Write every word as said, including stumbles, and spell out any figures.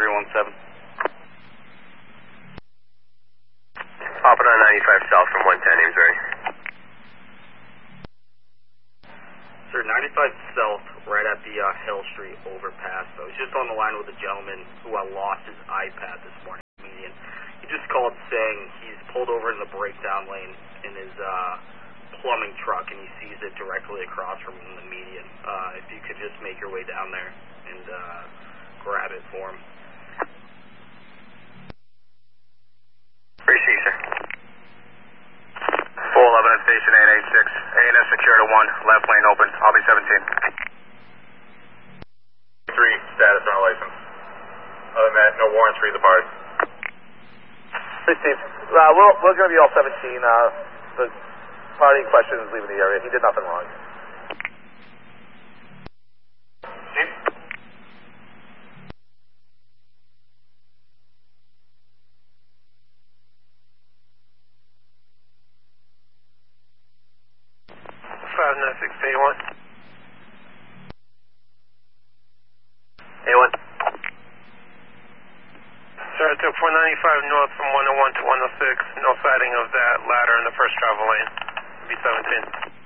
three one seven. Hopping on ninety-five south from one ten, Amesbury. Sir, ninety-five south, right at the uh, Hill Street overpass. I was just on the line with a gentleman who uh, lost his iPad this morning. Median. He just called saying he's pulled over in the breakdown lane in his uh, plumbing truck, and he sees it directly across from the median. Uh, if you could just make your way down there and uh, grab it for him. Receive, sir. four eleven at station eight eight six. A and S secure to one. Left lane open. I'll be seventeen. three, status on our license. Other than that, no warrants for either party. Steve, uh, we're, we're going to be all seventeen. Uh, the party in question is leaving the area. He did nothing wrong. Chief? five nine six A one. A one. Sir, I took four ninety-five north from one oh one to one oh six. No sighting of that ladder in the first travel lane. Be seventeen.